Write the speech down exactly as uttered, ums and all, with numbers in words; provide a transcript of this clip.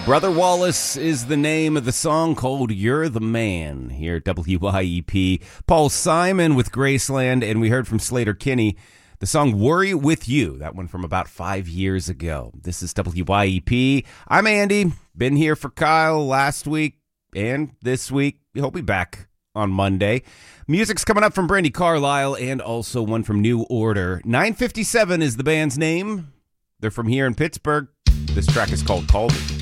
Brother Wallace is the name of the song called You're the Man here at W Y E P. Paul Simon with Graceland, and we heard from Sleater-Kinney the song Worry With You, that one from about five years ago. This is W Y E P. I'm Andy, been here for Kyle last week and this week. He'll be back on Monday. Music's coming up from Brandi Carlile and also one from New Order. nine fifty-seven is the band's name. They're from here in Pittsburgh. This track is called Call Me.